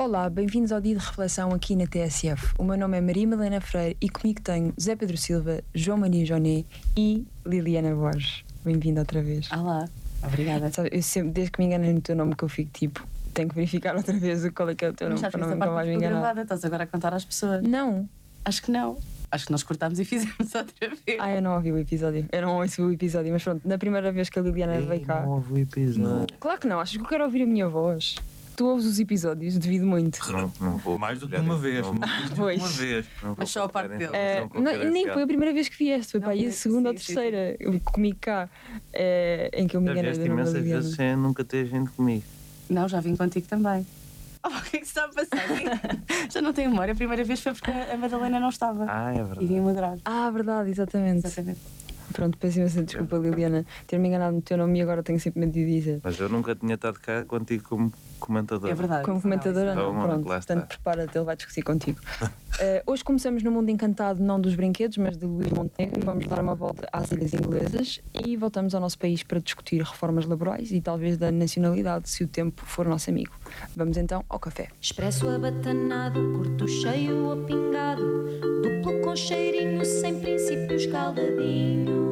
Olá, bem-vindos ao Dia de Reflexão aqui na TSF. O meu nome é Maria Madalena Freire e comigo tenho Zé Pedro Silva, João Maria Joné e Liliana Borges. Bem-vinda outra vez. Olá, obrigada. Sabe, eu sempre, desde que me enganei no teu nome, que eu fico tipo, tenho que verificar outra vez qual é que é o teu nome para não nunca mais me enganar. Gravada, estás agora a contar às pessoas. Não. Acho que não. Acho que nós cortámos e fizemos outra vez. Eu não ouvi o episódio. Eu não ouço o episódio, mas pronto, na primeira vez que a Liliana veio cá. Não ouvi o episódio. Claro que não, achas que eu quero ouvir a minha voz? Tu ouves os episódios, devido muito. Não vou. Mais do que uma vez. Pois. Uma vez. Mas só a parte dele. Nem foi a primeira vez que vieste, foi Não, para aí a sim, segunda ou sim, terceira comigo cá, em que eu me Já enganei vieste do nome da imensas Liliana. vezes sem nunca ter gente comigo. Não, já vim contigo também. Oh, o que é que se está a passar? Já não tenho memória. A primeira vez foi porque a Madalena não estava. É E verdade. vim moderar. Verdade, exatamente. Exatamente. Pronto, peço imensa desculpa, Liliana, ter-me enganado no teu nome e agora tenho sempre medo de dizer. Mas eu nunca tinha estado cá contigo como comentador. É verdade. Como comentadora, Então, não, pronto, lá está. portanto prepara-te, ele vai discutir contigo. Hoje começamos no mundo encantado, não dos brinquedos, mas de Luís Montenegro. Vamos dar uma volta às ilhas inglesas e voltamos ao nosso país para discutir reformas laborais e talvez da nacionalidade, se o tempo for nosso amigo. Vamos então ao café. Expresso abatanado, curto cheio ou pingado, duplo com cheirinho, sem princípios caldadinho.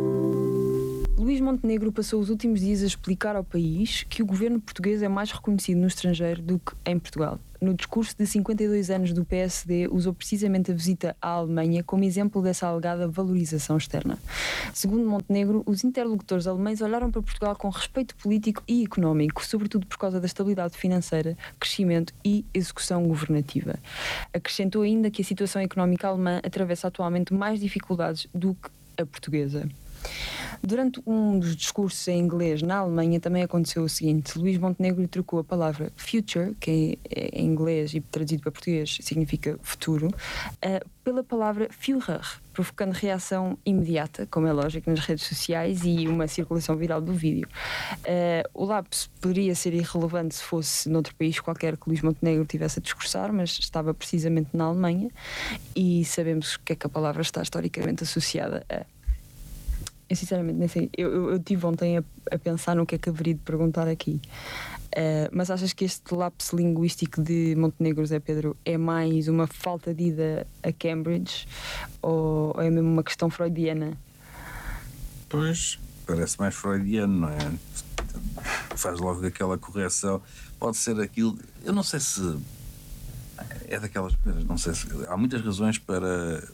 Luís Montenegro passou os últimos dias a explicar ao país que o governo português é mais reconhecido no estrangeiro do que em Portugal. No discurso de 52 anos do PSD, usou precisamente a visita à Alemanha como exemplo dessa alegada valorização externa. Segundo Montenegro, os interlocutores alemães olharam para Portugal com respeito político e económico, sobretudo por causa da estabilidade financeira, crescimento e execução governativa. Acrescentou ainda que a situação económica alemã atravessa atualmente mais dificuldades do que a portuguesa. Durante um dos discursos em inglês na Alemanha também aconteceu o seguinte: Luís Montenegro trocou a palavra future, que em inglês e traduzido para português significa futuro, pela palavra Führer, provocando reação imediata, como é lógico, nas redes sociais e uma circulação viral do vídeo. O lapso poderia ser irrelevante se fosse noutro país qualquer que Luís Montenegro tivesse a discursar, mas estava precisamente na Alemanha e sabemos o que é que a palavra está historicamente associada a. Eu sinceramente nem sei, eu tive ontem a pensar no que é que haveria de perguntar aqui, mas achas que este lapso linguístico de Montenegro, Zé Pedro, é mais uma falta de ida a Cambridge ou é mesmo uma questão freudiana? Pois, parece mais freudiano, não é? Faz logo aquela correção. Pode ser aquilo. Eu não sei se é daquelas coisas, não sei se. Há muitas razões para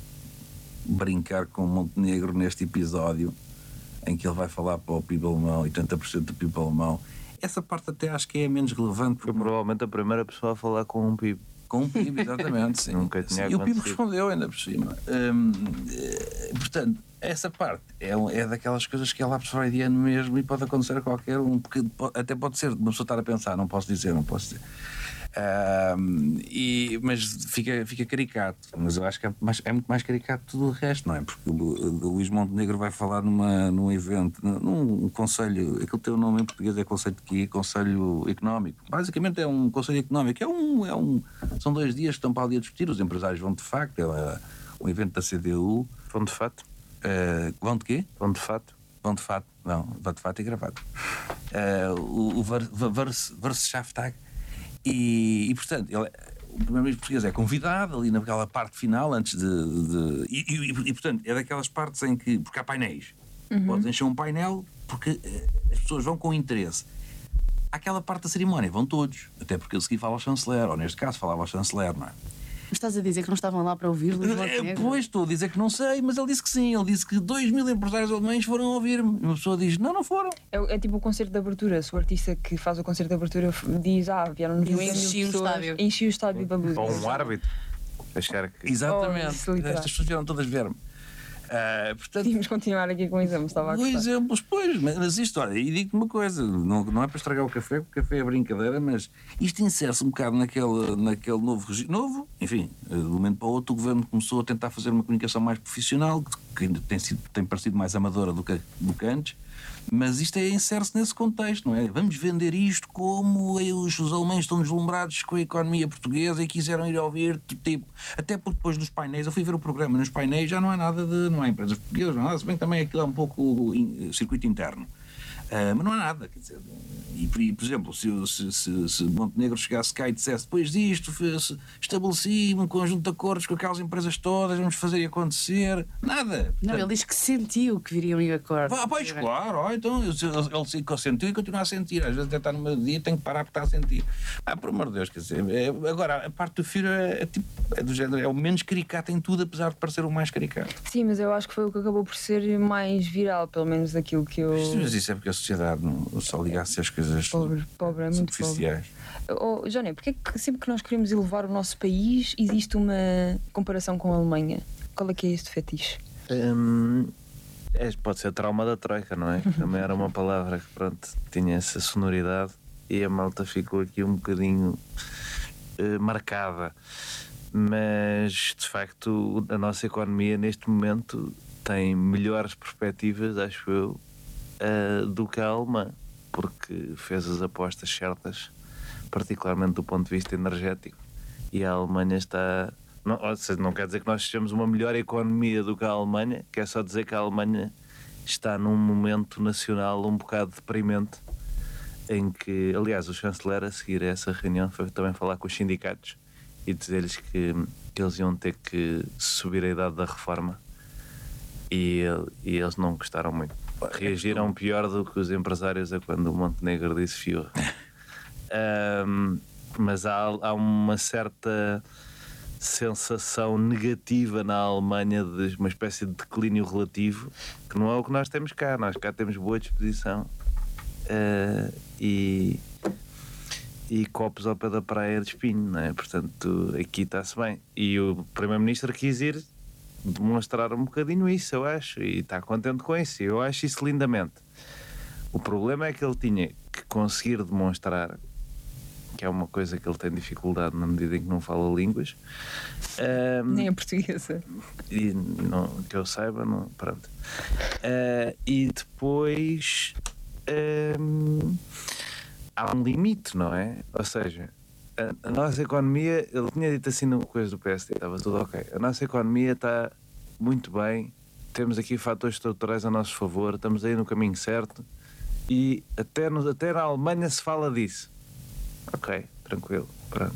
brincar com Montenegro neste episódio em que ele vai falar para o PIB alemão, 80% do PIB alemão. Essa parte até acho que é menos relevante. Foi provavelmente a primeira pessoa a falar com um PIB. Com um PIB, exatamente, sim. Nunca tinha E o PIB acontecido. respondeu ainda por cima. Portanto, essa parte é daquelas coisas que é lápis freudiano mesmo e pode acontecer a qualquer um, porque até pode ser uma pessoa estar a pensar, não posso dizer. Mas fica caricato. Mas eu acho que é muito mais caricato tudo o resto, não é? Porque o Luís Montenegro vai falar num evento, num conselho, aquele teu nome em português é conselho de quê? Conselho Económico. Basicamente é um conselho económico, são 2 dias que estão para ali a discutir, os empresários vão de facto, é um evento da CDU. Vão de fato? Vão de quê? Vão de fato? Vão de fato, não, vão de fato e gravado. O Verhofstadt. E portanto, o primeiro-ministro português é convidado ali naquela parte final, antes e portanto, é daquelas partes em que, porque há painéis, podes encher um painel, porque as pessoas vão com interesse. Àquela parte da cerimónia vão todos, até porque a seguir fala ao chanceler, ou neste caso falava ao chanceler, não é? Mas estás a dizer que não estavam lá para ouvir Luís Montenegro? Pois, estou a dizer que não sei, mas ele disse que sim. Ele disse que 2.000 empresários alemães foram ouvir-me. Uma pessoa diz, não foram. É tipo o concerto de abertura. Se o artista que faz o concerto de abertura diz, vieram 90 mil pessoas, enchi o estádio da luz. Ou um árbitro. Achar que... Exatamente. isso, literal. Estas pessoas vieram todas ver-me. Portanto, Tínhamos continuar aqui com exemplos, estava a gostar. exemplos, pois, mas isto, olha, e digo-te uma coisa, não é para estragar o café, porque o café é brincadeira, mas isto insere-se um bocado naquele novo regime. Novo, enfim, de um momento para o outro o governo começou a tentar fazer uma comunicação mais profissional, que ainda tem parecido mais amadora do que antes, mas isto insere-se nesse contexto, não é? Vamos vender isto como os alemães estão deslumbrados com a economia portuguesa e quiseram ir ouvir, tipo, até porque depois dos painéis, eu fui ver o programa, nos painéis já não há nada não há empresas portuguesas, não há nada, se bem que também aquilo é um pouco circuito interno. Mas não há nada, quer dizer. E por exemplo, se Montenegro chegasse cá e dissesse depois disto, estabeleci um conjunto de acordos com aquelas empresas todas, vamos fazer acontecer, nada. Não, ele diz que sentiu que viriam em acordo. Pois claro, então ele sentiu e continua a sentir. Às vezes até está no meu dia e tem que parar porque está a sentir. Por amor de Deus, quer dizer. Agora, a parte do Firo é do género, é o menos caricato em tudo, apesar de parecer o mais caricato. Sim, mas eu acho que foi o que acabou por ser mais viral, pelo menos daquilo que eu. Mas isso é porque a sociedade não só ligasse às coisas Pobre, é muito superficiais. pobre. Johnny, porque é que sempre que nós queremos elevar o nosso país existe uma comparação com a Alemanha? Qual é que é este fetiche? Pode ser trauma da Troika, não é? Também era uma palavra que, pronto, tinha essa sonoridade e a malta ficou aqui um bocadinho marcada. Mas, de facto, a nossa economia neste momento tem melhores perspectivas, acho eu, do que a alemã, porque fez as apostas certas, particularmente do ponto de vista energético, e a Alemanha está... Ou seja, não quer dizer que nós sejamos uma melhor economia do que a Alemanha, quer só dizer que a Alemanha está num momento nacional um bocado deprimente, em que, aliás, o chanceler, a seguir a essa reunião, foi também falar com os sindicatos e dizer-lhes que eles iam ter que subir a idade da reforma, e eles não gostaram muito. Reagiram pior do que os empresários a quando o Montenegro disse fiorra. Mas há uma certa sensação negativa na Alemanha de uma espécie de declínio relativo, que não é o que nós temos cá. Nós cá temos boa disposição e copos ao pé da praia de espinho, não é? Portanto, aqui está-se bem. E o Primeiro-Ministro quis ir demonstrar um bocadinho isso, eu acho, e está contente com isso. Eu acho isso lindamente. O problema é que ele tinha que conseguir demonstrar, que é uma coisa que ele tem dificuldade na medida em que não fala línguas, Nem a portuguesa. e não, que eu saiba, não, pronto. E depois há um limite, não é? Ou seja, a nossa economia, ele tinha dito assim numa coisa do PSD, estava tudo ok. A nossa economia está muito bem, temos aqui fatores estruturais a nosso favor, estamos aí no caminho certo, e até na Alemanha se fala disso. Ok, tranquilo, pronto.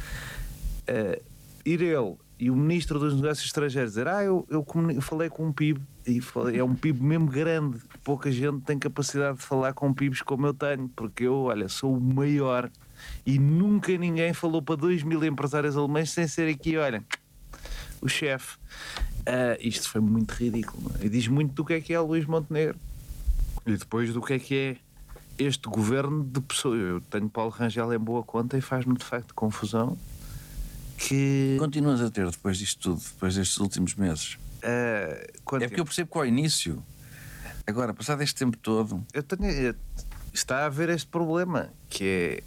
Ir ele e o Ministro dos Negócios Estrangeiros dizer: eu falei com um PIB, e é um PIB mesmo grande, pouca gente tem capacidade de falar com PIBs como eu tenho, porque eu, olha, sou o maior. E nunca ninguém falou para 2.000 empresários alemães sem ser aqui, olha, o chefe. Isto foi muito ridículo, e diz muito do que é Luís Montenegro e depois do que é este governo de pessoas. Eu tenho Paulo Rangel em boa conta e faz-me de facto confusão que... Continuas a ter depois disto tudo, depois destes últimos meses? É porque eu percebo que ao início, agora, passado este tempo todo, está a haver este problema que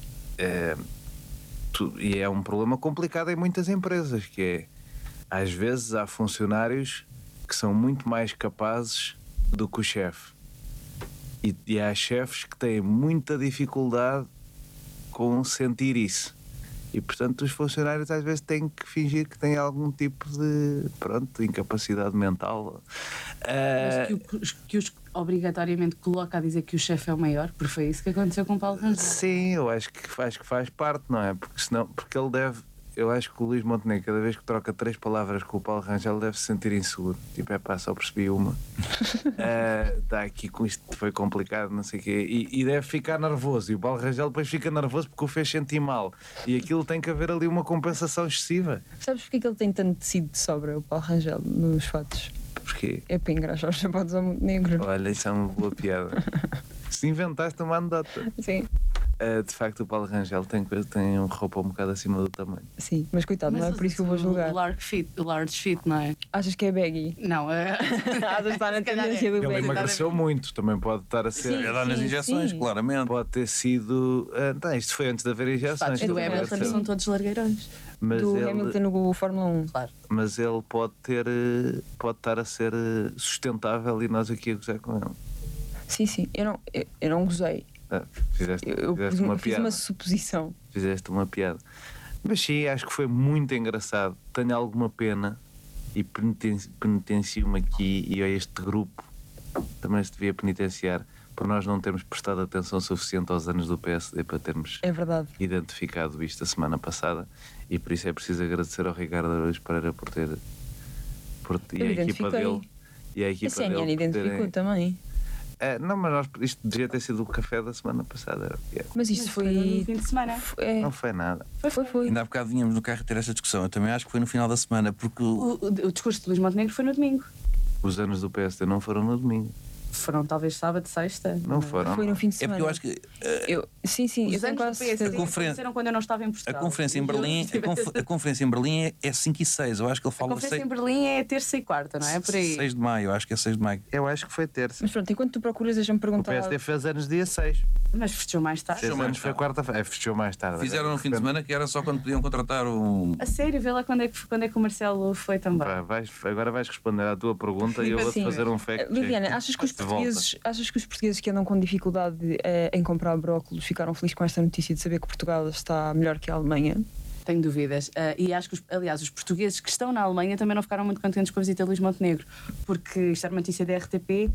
e é um problema complicado em muitas empresas, que é, às vezes há funcionários que são muito mais capazes do que o chefe, e há chefes que têm muita dificuldade com sentir isso, e portanto os funcionários às vezes têm que fingir que têm algum tipo de incapacidade mental. Mas que os obrigatoriamente coloca a dizer que o chefe é o maior, porque foi isso que aconteceu com o Paulo Rangel. Sim, eu acho que faz parte, não é? Porque ele deve... Eu acho que o Luís Montenegro, cada vez que troca 3 palavras com o Paulo Rangel, deve se sentir inseguro. Tipo, só percebi uma. Está aqui com isto, foi complicado, não sei o quê. E deve ficar nervoso. E o Paulo Rangel depois fica nervoso porque o fez sentir mal. E aquilo tem que haver ali uma compensação excessiva. Sabes porque é que ele tem tanto tecido de sobra, o Paulo Rangel, nos fatos? Porquê? É para engraxar os sapatos ao Montenegro. Olha, isso é uma boa piada. Se inventaste uma anedota. Sim. De facto, o Paulo Rangel tem uma roupa um bocado acima do tamanho. Sim, mas coitado, não é por isso que eu vou julgar. O large fit, não é? Achas que é baggy? Não, Está na tendência do Ele baggy. emagreceu muito, também pode estar a ser. Sim, é dar nas injeções, sim. claramente. Pode ter sido. Isto foi antes de haver Os injeções. fatos do também Hamilton sim. são todos largueirões. Mas Do ele, Hamilton no Fórmula 1. Claro. mas ele pode estar a ser sustentável e nós aqui a gozar com ele. Sim, eu não gozei. Fizeste Eu uma fiz piada. uma suposição. Fizeste uma piada. Mas sim, acho que foi muito engraçado. Tenho alguma pena e penitencio-me aqui e a este grupo também se devia penitenciar por nós não termos prestado atenção suficiente aos anos do PSD para termos É verdade. identificado isto a semana passada, e por isso é preciso agradecer ao Ricardo Araújo Pereira por ter e Eu a equipa identifiquei. dele e a A equipa CNN dele por identificou terem... também. Não, mas isto devia ter sido o café da semana passada, era o que era. Mas isso Mas foi. no fim de semana. Não foi nada. Foi. Ainda há bocado vínhamos no carro ter esta discussão. Eu também acho que foi no final da semana, porque O discurso de Luís Montenegro foi no domingo. Os anos do PSD não foram no domingo. Foram talvez sábado, sexta. Não foram. Foi no fim de é semana. porque eu acho que Sim, eu Os tenho anos quase do PSD certeza. aconteceram quando eu não estava em a Portugal. conferência em E eu Berlim, estive- a conferência em Berlim é 5 e 6. Eu acho que ele A fala conferência em Berlim é terça e quarta, não é? Por aí. 6 de maio, eu acho que é 6 de maio. Eu acho que foi terça. Mas pronto, enquanto tu procuras, deixa-me O perguntar. PSD fez anos dia 6. Mas festejou mais tarde. 6 anos foi quarta-feira. Fechou mais tarde. Fizeram no fim de semana que era só quando podiam contratar um. A sério, vê lá quando é que o Marcelo foi também. Agora vais responder à tua pergunta e eu vou-te Sim. fazer um fact check. Liliana, achas que os portugueses que andam com dificuldade em comprar brócolos ficaram felizes com esta notícia de saber que Portugal está melhor que a Alemanha? Tenho dúvidas. E acho que, aliás, os portugueses que estão na Alemanha também não ficaram muito contentes com a visita de Luís Montenegro, porque isto era uma notícia da RTP,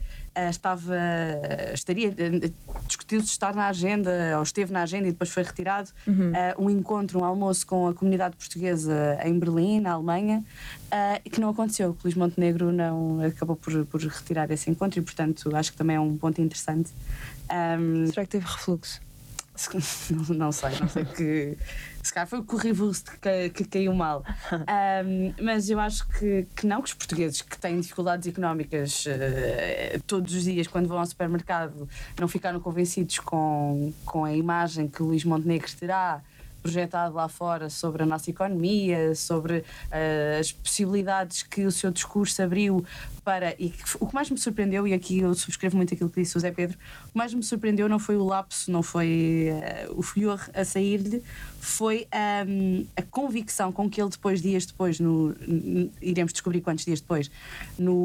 discutiu-se estar na agenda, ou esteve na agenda e depois foi retirado, um encontro, um almoço com a comunidade portuguesa em Berlim, na Alemanha, que não aconteceu. Luís Montenegro não acabou por retirar esse encontro e, portanto, acho que também é um ponto interessante. Será que teve refluxo? Não sei que se calhar foi o currículo que caiu mal. Mas eu acho que não, que os portugueses que têm dificuldades económicas todos os dias quando vão ao supermercado não ficaram convencidos com a imagem que o Luís Montenegro terá projetado lá fora sobre a nossa economia, sobre as possibilidades que o seu discurso abriu para... o que mais me surpreendeu, e aqui eu subscrevo muito aquilo que disse o Zé Pedro, o que mais me surpreendeu não foi o lapso, não foi o furor a sair-lhe, foi a convicção com que ele depois, dias depois, iremos descobrir quantos dias depois, no